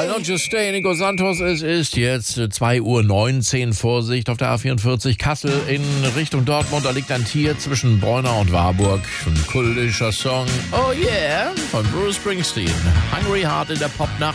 Why don't you stay, Nico Santos? Es ist jetzt 2:19 Uhr. Vorsicht auf der A44 Kassel in Richtung Dortmund. Da liegt ein Tier zwischen Bräuner und Warburg. Ein kultischer Song. Oh yeah, von Bruce Springsteen. Hungry Heart in der Popnacht.